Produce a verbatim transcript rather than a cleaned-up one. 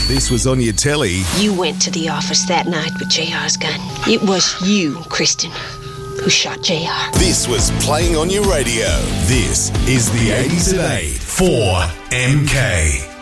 this was on your telly. You went to the office that night with J R's gun. It was you, Kristen, who shot J R. This was playing on your radio. This is the eighties at eight for M K.